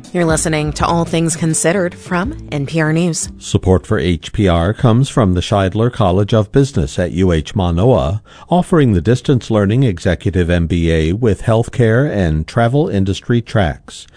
You're listening to All Things Considered from NPR News. Support for HPR comes from the Scheidler College of Business at UH Manoa, offering the distance learning executive MBA with healthcare and travel industry tracks.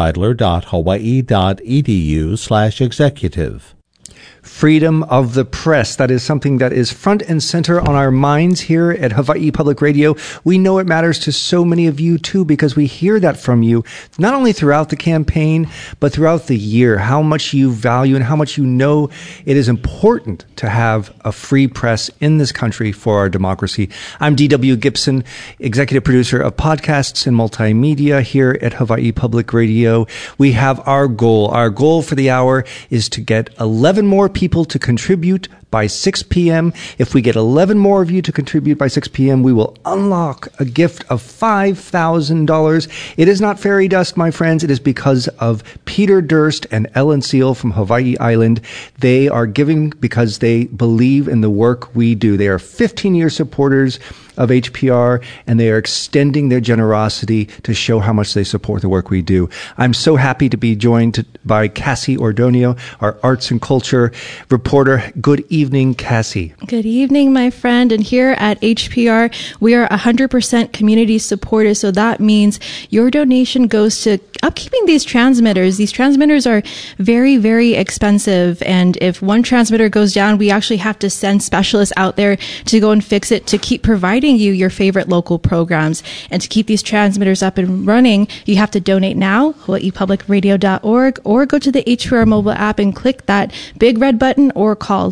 Scheidler.hawaii.edu/executive. Freedom of the press. That is something that is front and center on our minds here at Hawaii Public Radio. We know it matters to so many of you too, because we hear that from you, not only throughout the campaign, but throughout the year, how much you value and how much you know it is important to have a free press in this country for our democracy. I'm D.W. Gibson, executive producer of podcasts and multimedia here at Hawaii Public Radio. We have our goal. Our goal for the hour is to get 11 more people to contribute by 6 p.m. If we get 11 more of you to contribute by 6 p.m., we will unlock a gift of $5,000. It is not fairy dust, my friends. It is because of Peter Durst and Ellen Seal from Hawaii Island. They are giving because they believe in the work we do. They are 15-year supporters of HPR, and they are extending their generosity to show how much they support the work we do. I'm so happy to be joined by Cassie Ordonio, our arts and culture reporter. Good evening, Cassie. Good evening, my friend. And here at HPR, we are 100% community supported. So that means your donation goes to upkeeping these transmitters. These transmitters are very, very expensive. And if one transmitter goes down, we actually have to send specialists out there to go and fix it to keep providing you your favorite local programs. And to keep these transmitters up and running, you have to donate now, hawaiipublicradio.org, or go to the HPR mobile app and click that big red button or call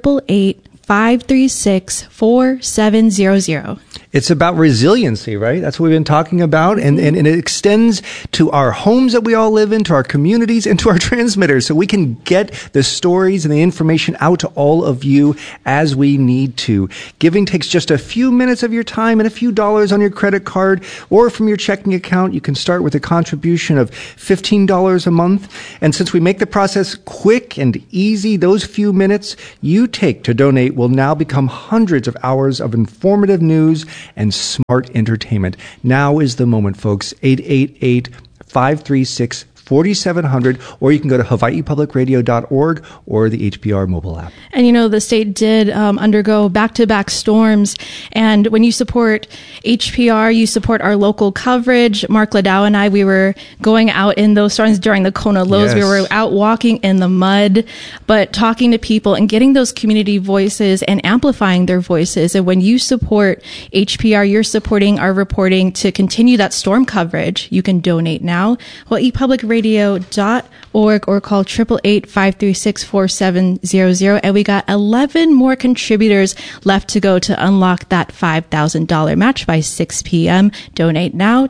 888-536-4700. It's about resiliency, right? That's what we've been talking about. And it extends to our homes that we all live in, to our communities, and to our transmitters. So we can get the stories and the information out to all of you as we need to. Giving takes just a few minutes of your time and a few dollars on your credit card or from your checking account. You can start with a contribution of $15 a month. And since we make the process quick and easy, those few minutes you take to donate will now become hundreds of hours of informative news and smart entertainment. Now is the moment, folks. 888-536-4700, or you can go to hawaiipublicradio.org or the HPR mobile app. And you know, the state did undergo back-to-back storms. And when you support HPR, you support our local coverage. Mark Ladau and I, we were going out in those storms during the Kona lows. Yes. We were out walking in the mud, but talking to people and getting those community voices and amplifying their voices. And when you support HPR, you're supporting our reporting to continue that storm coverage. You can donate now. hawaiipublicradio.org or call 888-536-4700. And we got 11 more contributors left to go to unlock that $5,000 match by 6 p.m. Donate now,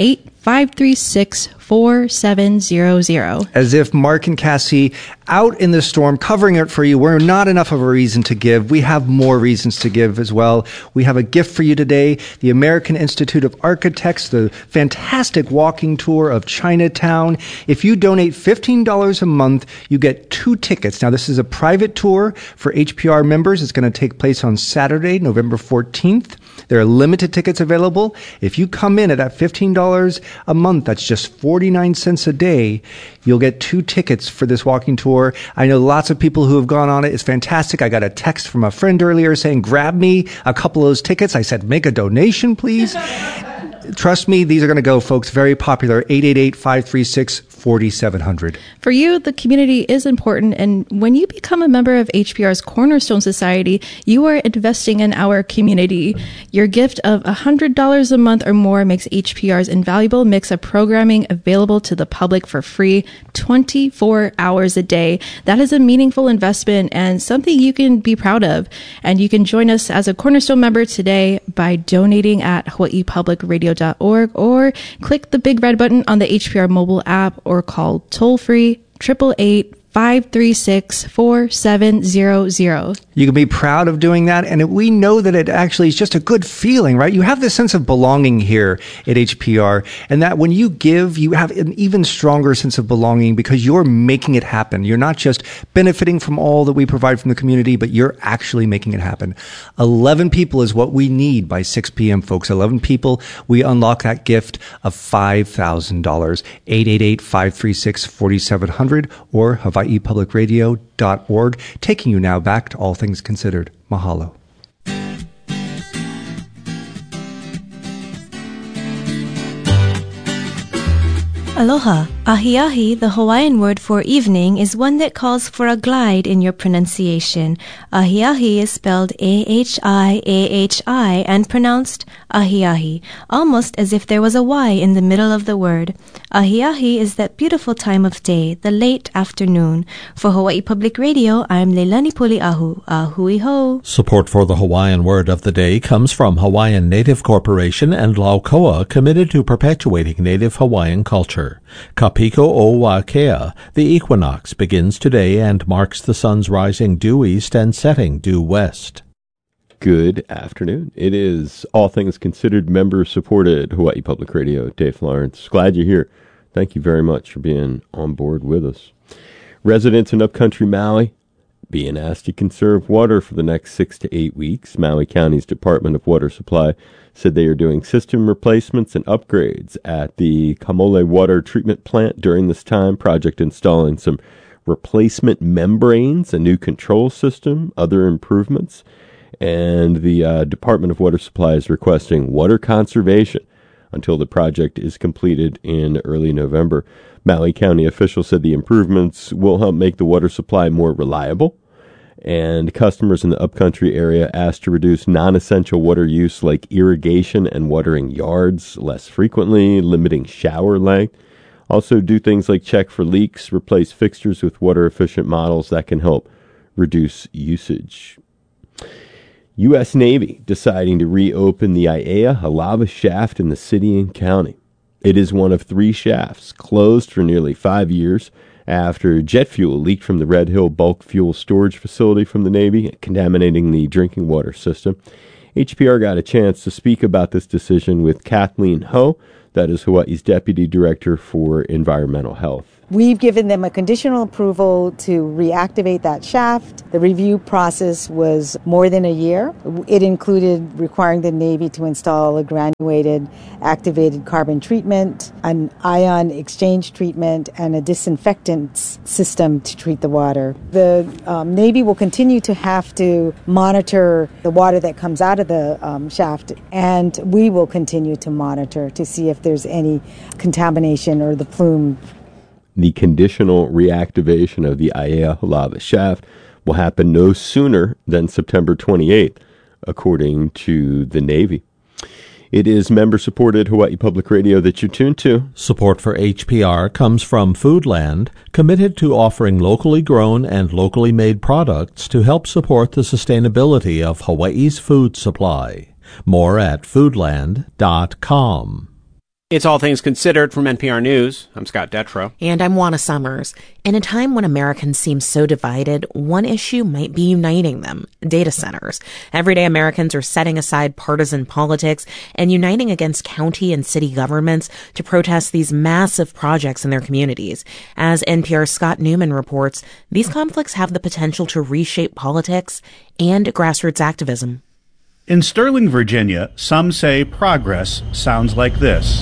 888-536-4700. As if Mark and Cassie out in the storm covering it for you were not enough of a reason to give. We have more reasons to give as well. We have a gift for you today. The American Institute of Architects, the fantastic walking tour of Chinatown. If you donate $15 a month, you get 2 tickets. Now, this is a private tour for HPR members. It's going to take place on Saturday, November 14th. There are limited tickets available. If you come in at that $15 a month, that's just 49 cents a day, you'll get 2 tickets for this walking tour. I know lots of people who have gone on it. It's fantastic. I got a text from a friend earlier saying, grab me a couple of those tickets. I said, make a donation, please. Trust me, these are going to go, folks. Very popular. 888-536-4700. For you, the community is important. And when you become a member of HPR's Cornerstone Society, you are investing in our community. Your gift of $100 a month or more makes HPR's invaluable mix of programming available to the public for free 24 hours a day. That is a meaningful investment and something you can be proud of. And you can join us as a Cornerstone member today by donating at hawaiipublicradio.org or click the big red button on the HPR mobile app or call toll-free 888-536-4700. You can be proud of doing that, and we know that it actually is just a good feeling, right? You have this sense of belonging here at HPR, and that when you give, you have an even stronger sense of belonging because you're making it happen. You're not just benefiting from all that we provide from the community, but you're actually making it happen. 11 people is what we need by 6 p.m., folks. 11 people, we unlock that gift of $5,000. 888-536-4700 or HawaiiPublicRadio.org, taking you now back to All Things Considered. Mahalo. Aloha. Ahi-ahi, the Hawaiian word for evening, is one that calls for a glide in your pronunciation. Ahi-ahi is spelled A-H-I-A-H-I and pronounced ahi-ahi, almost as if there was a Y in the middle of the word. Ahi-ahi is that beautiful time of day, the late afternoon. For Hawaii Public Radio, I'm Leilani Puli'ahu. Ahui ho. Support for the Hawaiian word of the day comes from Hawaiian Native Corporation and Laukoa, committed to perpetuating Native Hawaiian culture. Kapiko o Wakea, the equinox, begins today and marks the sun's rising due east and setting due west. Good afternoon. It is All Things Considered, member-supported Hawaii Public Radio. Dave Florence, glad you're here. Thank you very much for being on board with us. Residents in upcountry Maui being asked to conserve water for the next 6 to 8 weeks. Maui County's Department of Water Supply said they are doing system replacements and upgrades at the Kamole Water Treatment Plant during this time. Project installing some replacement membranes, a new control system, other improvements. And the Department of Water Supply is requesting water conservation until the project is completed in early November. Maui County officials said the improvements will help make the water supply more reliable, and customers in the upcountry area asked to reduce non-essential water use like irrigation and watering yards less frequently, limiting shower length. Also do things like check for leaks, replace fixtures with water-efficient models that can help reduce usage. U.S. Navy deciding to reopen the Aiea Halawa shaft in the city and county. It is one of 3 shafts closed for nearly 5 years after jet fuel leaked from the Red Hill bulk fuel storage facility from the Navy, contaminating the drinking water system. HPR got a chance to speak about this decision with Kathleen Ho, that is Hawaii's Deputy Director for Environmental Health. We've given them a conditional approval to reactivate that shaft. The review process was more than a year. It included requiring the Navy to install a granuated activated carbon treatment, an ion exchange treatment, and a disinfectant system to treat the water. The Navy will continue to have to monitor the water that comes out of the shaft, and we will continue to monitor to see if there's any contamination or the plume. The conditional reactivation of the Aiea Halawa shaft will happen no sooner than September 28th, according to the Navy. It is member-supported Hawaii Public Radio that you tune to. Support for HPR comes from Foodland, committed to offering locally grown and locally made products to help support the sustainability of Hawaii's food supply. More at foodland.com. It's All Things Considered from NPR News. I'm Scott Detrow. And I'm Juana Summers. In a time when Americans seem so divided, one issue might be uniting them: data centers. Everyday Americans are setting aside partisan politics and uniting against county and city governments to protest these massive projects in their communities. As NPR's Scott Newman reports, these conflicts have the potential to reshape politics and grassroots activism. In Sterling, Virginia, some say progress sounds like this.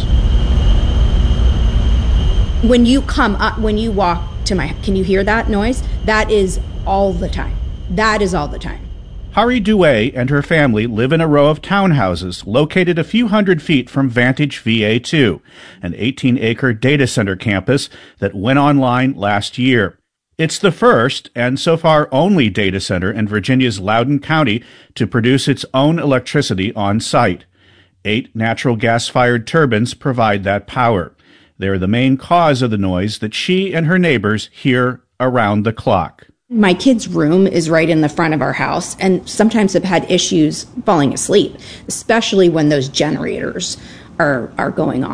When you come up, when you walk to can you hear that noise? That is all the time. That is all the time. Hari Due and her family live in a row of townhouses located a few hundred feet from Vantage VA2, an 18-acre data center campus that went online last year. It's the first, and so far only, data center in Virginia's Loudoun County to produce its own electricity on site. 8 natural gas-fired turbines provide that power. They're the main cause of the noise that she and her neighbors hear around the clock. My kid's room is right in the front of our house, and sometimes have had issues falling asleep, especially when those generators are going off.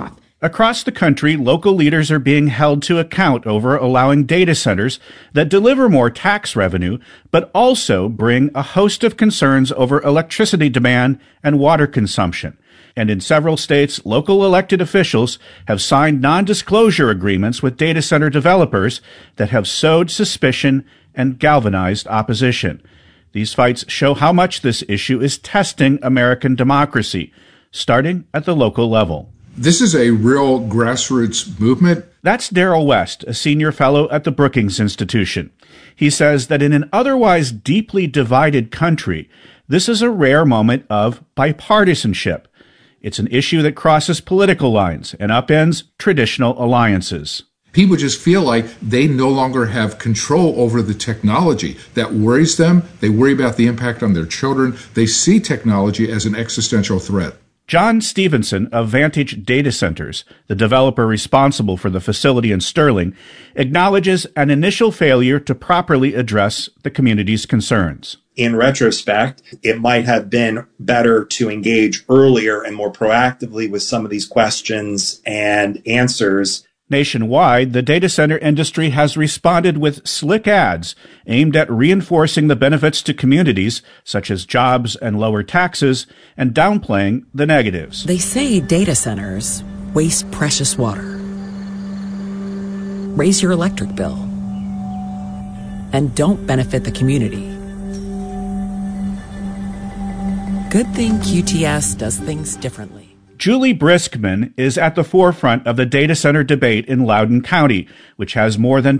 Across the country, local leaders are being held to account over allowing data centers that deliver more tax revenue, but also bring a host of concerns over electricity demand and water consumption. And in several states, local elected officials have signed non-disclosure agreements with data center developers that have sowed suspicion and galvanized opposition. These fights show how much this issue is testing American democracy, starting at the local level. This is a real grassroots movement. That's Daryl West, a senior fellow at the Brookings Institution. He says that in an otherwise deeply divided country, this is a rare moment of bipartisanship. It's an issue that crosses political lines and upends traditional alliances. People just feel like they no longer have control over the technology. That worries them. They worry about the impact on their children. They see technology as an existential threat. John Stevenson of Vantage Data Centers, the developer responsible for the facility in Sterling, acknowledges an initial failure to properly address the community's concerns. In retrospect, it might have been better to engage earlier and more proactively with some of these questions and answers. Nationwide, the data center industry has responded with slick ads aimed at reinforcing the benefits to communities, such as jobs and lower taxes, and downplaying the negatives. They say data centers waste precious water, raise your electric bill, and don't benefit the community. Good thing QTS does things differently. Julie Briskman is at the forefront of the data center debate in Loudoun County, which has more than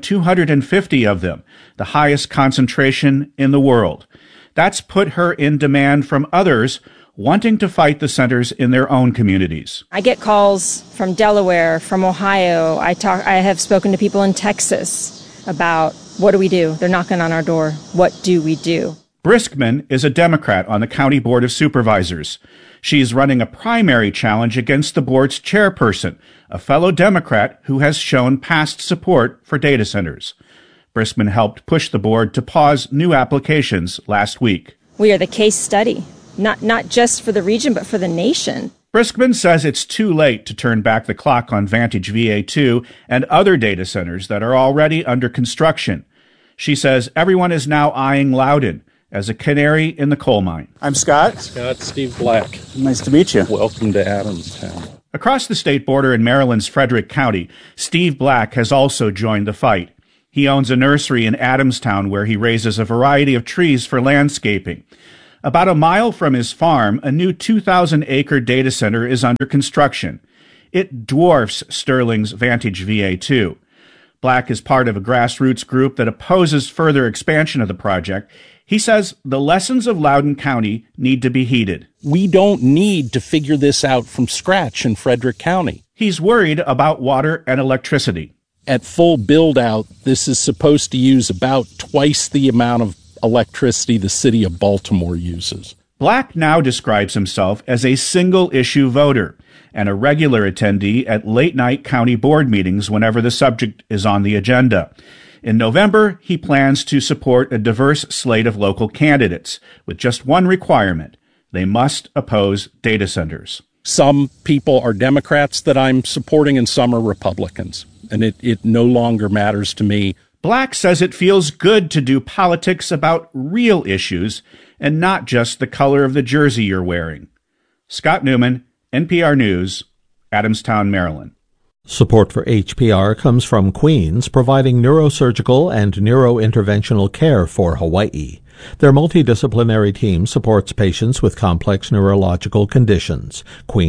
250 of them, the highest concentration in the world. That's put her in demand from others wanting to fight the centers in their own communities. I get calls from Delaware, from Ohio. I have spoken to people in Texas about what do we do? They're knocking on our door. What do we do? Briskman is a Democrat on the County Board of Supervisors. She's running a primary challenge against the board's chairperson, a fellow Democrat who has shown past support for data centers. Briskman helped push the board to pause new applications last week. We are the case study, not just for the region, but for the nation. Briskman says it's too late to turn back the clock on Vantage VA2 and other data centers that are already under construction. She says everyone is now eyeing Loudoun as a canary in the coal mine. I'm Scott. Steve Black. Nice to meet you. Welcome to Adamstown. Across the state border in Maryland's Frederick County, Steve Black has also joined the fight. He owns a nursery in Adamstown where he raises a variety of trees for landscaping. About a mile from his farm, a new 2,000-acre data center is under construction. It dwarfs Sterling's Vantage VA2. Black is part of a grassroots group that opposes further expansion of the project. He says the lessons of Loudoun County need to be heeded. We don't need to figure this out from scratch in Frederick County. He's worried about water and electricity. At full build-out, this is supposed to use about twice the amount of electricity the city of Baltimore uses. Black now describes himself as a single-issue voter and a regular attendee at late-night county board meetings whenever the subject is on the agenda. In November, he plans to support a diverse slate of local candidates with just one requirement: they must oppose data centers. Some people are Democrats that I'm supporting and some are Republicans, and it no longer matters to me. Black says it feels good to do politics about real issues and not just the color of the jersey you're wearing. Scott Newman, NPR News, Adamstown, Maryland. Support for HPR comes from Queens, providing neurosurgical and neurointerventional care for Hawaii. Their multidisciplinary team supports patients with complex neurological conditions.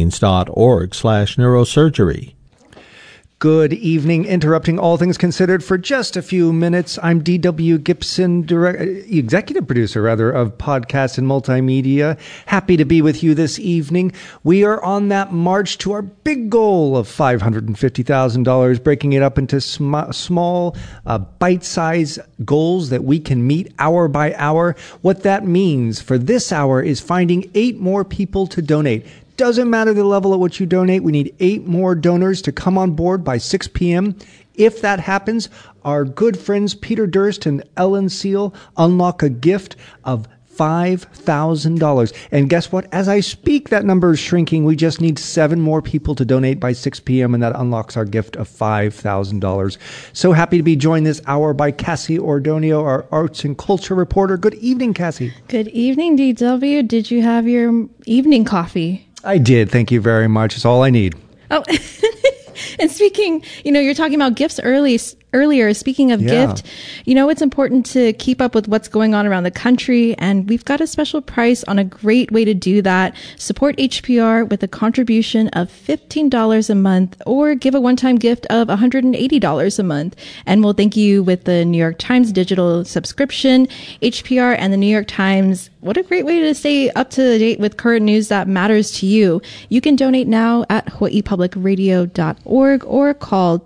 Queens.org/neurosurgery. Good evening. Interrupting All Things Considered for just a few minutes. I'm D.W. Gibson, executive producer, of podcasts and multimedia. Happy to be with you this evening. We are on that march to our big goal of $550,000, breaking it up into small, bite-sized goals that we can meet hour by hour. What that means for this hour is finding 8 more people to donate. Doesn't matter the level at which you donate. We need 8 more donors to come on board by 6 p.m. If that happens, our good friends Peter Durst and Ellen Seal unlock a gift of $5,000. And guess what? As I speak, that number is shrinking. We just need 7 more people to donate by 6 p.m., and that unlocks our gift of $5,000. So happy to be joined this hour by Cassie Ordonio, our arts and culture reporter. Good evening, Cassie. Good evening, DW. Did you have your evening coffee? I did. Thank you very much. It's all I need. Oh, and speaking, you're talking about gifts earlier. Speaking of gift, it's important to keep up with what's going on around the country. And we've got a special price on a great way to do that. Support HPR with a contribution of $15 a month or give a one-time gift of $180 a month. And we'll thank you with the New York Times digital subscription. HPR and the New York Times, what a great way to stay up to date with current news that matters to you. You can donate now at hawaiipublicradio.org or call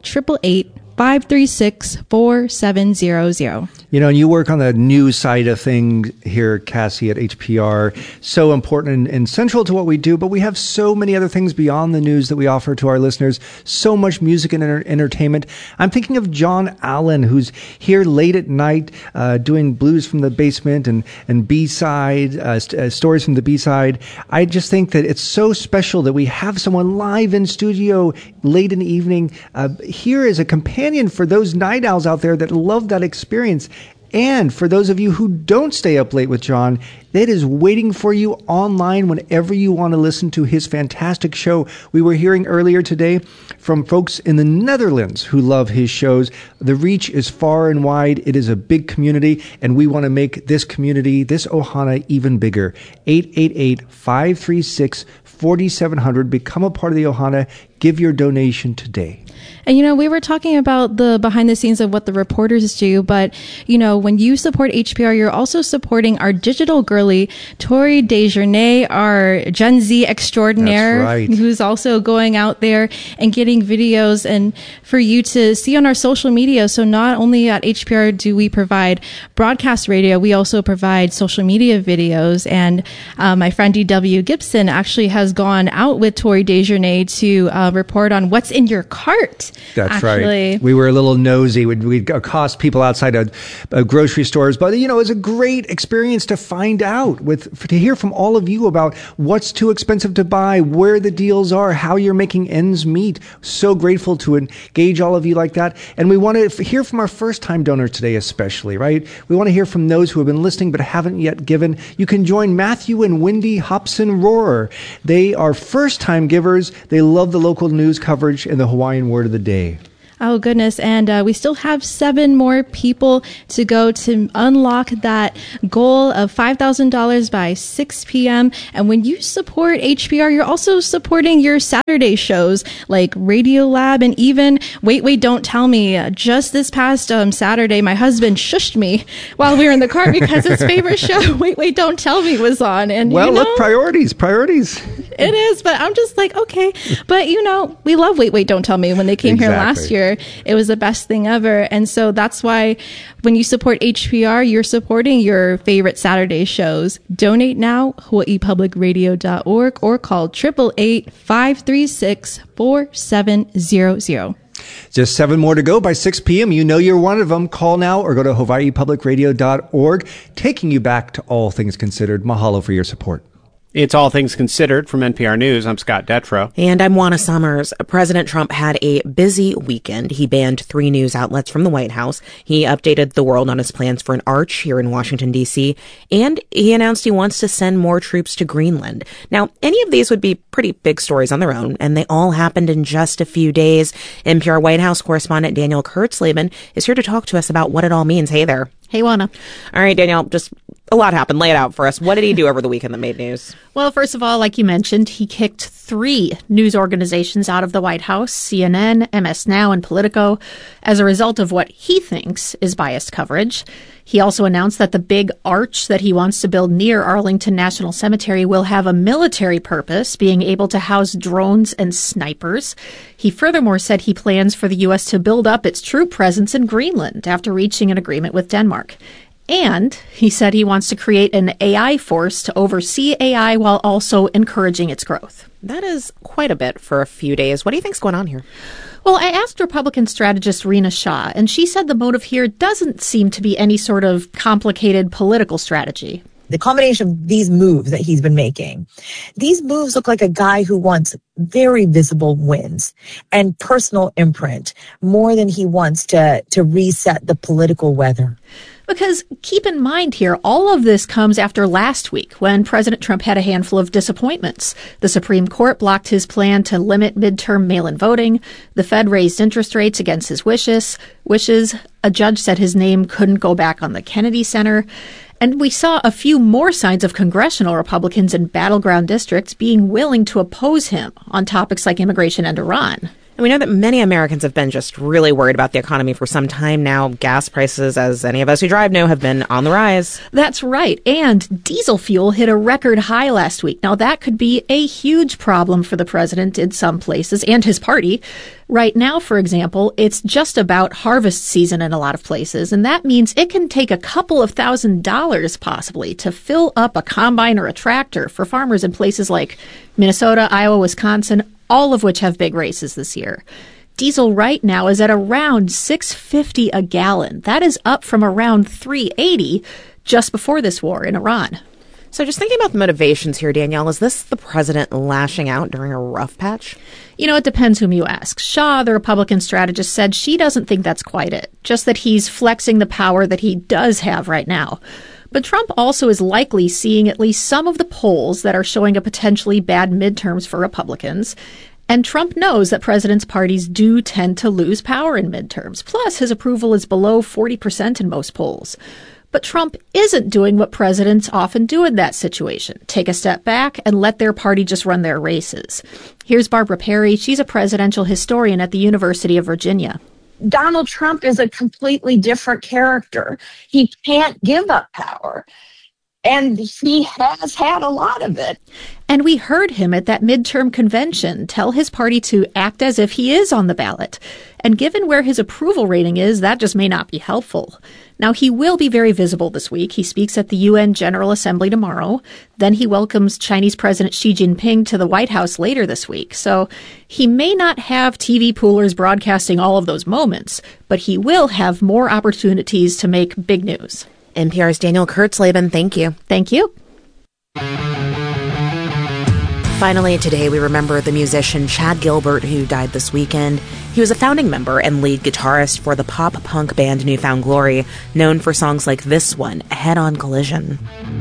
888-536-4700. And you work on the news side of things here, Cassie, at HPR. So important and central to what we do, but we have so many other things beyond the news that we offer to our listeners. So much music and entertainment. I'm thinking of John Allen, who's here late at night doing Blues from the Basement and B-side, stories from the B-side. I just think that it's so special that we have someone live in studio late in the evening here as a companion for those night owls out there that love that experience. And for those of you who don't stay up late with John, that is waiting for you online whenever you want to listen to his fantastic show. We were hearing earlier today from folks in the Netherlands who love his shows. The reach is far and wide. It is a big community, and we want to make this community, this Ohana, even bigger. 888-536-4700. Become a part of the Ohana. Give your donation today. And, we were talking about the behind the scenes of what the reporters do, but, when you support HPR, you're also supporting our digital girly, Tori Desjardins, our Gen Z extraordinaire, right, who's also going out there and getting videos and for you to see on our social media. So not only at HPR do we provide broadcast radio, we also provide social media videos. And my friend DW Gibson actually has gone out with Tori Desjardins to report on what's in your cart. That's right. We were a little nosy. We'd accost people outside of grocery stores. But, it's a great experience to find out, to hear from all of you about what's too expensive to buy, where the deals are, how you're making ends meet. So grateful to engage all of you like that. And we want to hear from our first-time donors today especially, right? We want to hear from those who have been listening but haven't yet given. You can join Matthew and Wendy Hobson-Rohrer. They are first-time givers. They love the local news coverage and the Hawaiian word of the day. Oh, goodness. And we still have 7 more people to go to unlock that goal of $5,000 by 6 p.m. And when you support HPR, you're also supporting your Saturday shows like Radio Lab and even Wait, Don't Tell Me. Just this past Saturday, my husband shushed me while we were in the car because his favorite show, Wait, Don't Tell Me, was on. And look, priorities. It is, but I'm just like, okay. But, we love Wait, Don't Tell Me. When they came here last year, it was the best thing ever. And so that's why when you support HPR, you're supporting your favorite Saturday shows. Donate now, hawaiipublicradio.org, or call 888-536-4700. Just 7 more to go by 6 p.m. You know you're one of them. Call now or go to hawaiipublicradio.org, taking you back to All Things Considered. Mahalo for your support. It's All Things Considered from NPR News. I'm Scott Detrow. And I'm Juana Summers. President Trump had a busy weekend. He banned 3 news outlets from the White House. He updated the world on his plans for an arch here in Washington, D.C. And he announced he wants to send more troops to Greenland. Now, any of these would be pretty big stories on their own, and they all happened in just a few days. NPR White House correspondent Danielle Kurtzleben is here to talk to us about what it all means. Hey there. Hey, Juana. All right, Danielle, just a lot happened. Lay it out for us. What did he do over the weekend that made news? Well, first of all, like you mentioned, he kicked 3 news organizations out of the White House, CNN, MS Now, and Politico, as a result of what he thinks is biased coverage. He also announced that the big arch that he wants to build near Arlington National Cemetery will have a military purpose, being able to house drones and snipers. He furthermore said he plans for the U.S. to build up its troop presence in Greenland after reaching an agreement with Denmark. And he said he wants to create an AI force to oversee AI while also encouraging its growth. That is quite a bit for a few days. What do you think's going on here? Well, I asked Republican strategist Rena Shah, and she said the motive here doesn't seem to be any sort of complicated political strategy. The combination of these moves that he's been making, these moves look like a guy who wants very visible wins and personal imprint more than he wants to reset the political weather. Because keep in mind here, all of this comes after last week when President Trump had a handful of disappointments. The Supreme Court blocked his plan to limit midterm mail-in voting. The Fed raised interest rates against his wishes. A judge said his name couldn't go back on the Kennedy Center. And we saw a few more signs of congressional Republicans in battleground districts being willing to oppose him on topics like immigration and Iran. And we know that many Americans have been just really worried about the economy for some time now. Gas prices, as any of us who drive know, have been on the rise. That's right. And diesel fuel hit a record high last week. Now, that could be a huge problem for the president in some places and his party. Right now, for example, it's just about harvest season in a lot of places, and that means it can take a couple of $1,000s possibly to fill up a combine or a tractor for farmers in places like Minnesota, Iowa, Wisconsin, all of which have big races this year. Diesel right now is at around $6.50 a gallon. That is up from around $3.80 just before this war in Iran. So just thinking about the motivations here, Danielle, is this the president lashing out during a rough patch? You know, it depends whom you ask. Shaw, the Republican strategist, said she doesn't think that's quite it, just that he's flexing the power that he does have right now. But Trump also is likely seeing at least some of the polls that are showing a potentially bad midterms for Republicans. And Trump knows that presidents' parties do tend to lose power in midterms. Plus, his approval is below 40% in most polls. But Trump isn't doing what presidents often do in that situation, take a step back and let their party just run their races. Here's Barbara Perry. She's a presidential historian at the University of Virginia. Donald Trump is a completely different character. He can't give up power. And he has had a lot of it. And we heard him at that midterm convention tell his party to act as if he is on the ballot. And given where his approval rating is, that just may not be helpful. Now, he will be very visible this week. He speaks at the UN General Assembly tomorrow. Then he welcomes Chinese President Xi Jinping to the White House later this week. So he may not have TV poolers broadcasting all of those moments, but he will have more opportunities to make big news. NPR's Danielle Kurtzleben, thank you. Thank you. Finally, today we remember the musician Chad Gilbert, who died this weekend. He was a founding member and lead guitarist for the pop-punk band New Found Glory, known for songs like this one, Head-On Collision.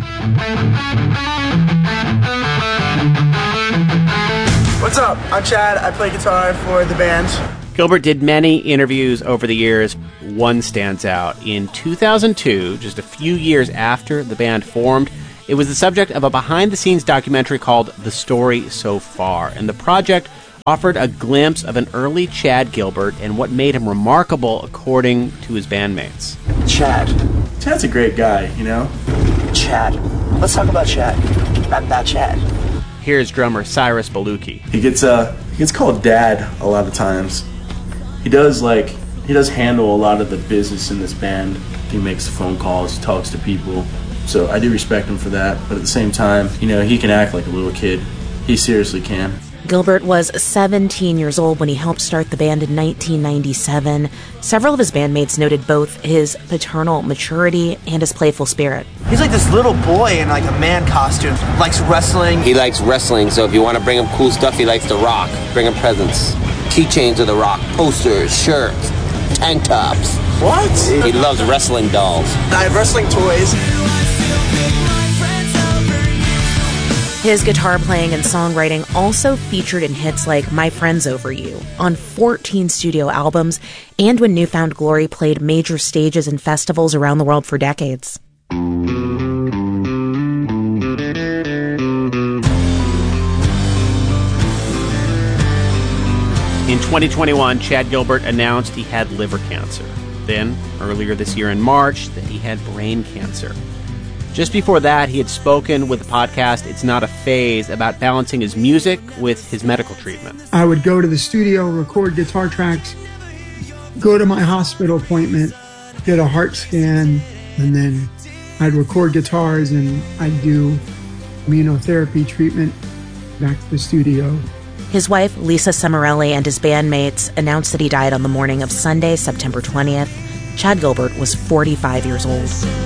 What's up? I'm Chad. I play guitar for the band. Gilbert did many interviews over the years. One stands out. In 2002, just a few years after the band formed, it was the subject of a behind-the-scenes documentary called The Story So Far, and the project offered a glimpse of an early Chad Gilbert and what made him remarkable according to his bandmates. Chad's a great guy, you know? Chad. Let's talk about Chad. About Chad. Here's drummer Cyrus Baluki. He gets called Dad a lot of times. He does handle a lot of the business in this band. He makes the phone calls, talks to people. So I do respect him for that. But at the same time, you know, he can act like a little kid. He seriously can. Gilbert was 17 years old when he helped start the band in 1997. Several of his bandmates noted both his paternal maturity and his playful spirit. He's like this little boy in like a man costume. Likes wrestling. He likes wrestling, so if you want to bring him cool stuff, he likes The Rock. Bring him presents. Keychains of The Rock, posters, shirts, tank tops. What? He loves wrestling dolls. I have wrestling toys. His guitar playing and songwriting also featured in hits like My Friend's Over You, on 14 studio albums, and when New Found Glory played major stages and festivals around the world for decades. In 2021, Chad Gilbert announced he had liver cancer. Then, earlier this year in March, that he had brain cancer. Just before that, he had spoken with the podcast It's Not a Phase about balancing his music with his medical treatment. I would go to the studio, record guitar tracks, go to my hospital appointment, get a heart scan, and then I'd record guitars and I'd do immunotherapy treatment back to the studio. His wife, Lisa Samarelli, and his bandmates announced that he died on the morning of Sunday, September 20th. Chad Gilbert was 45 years old.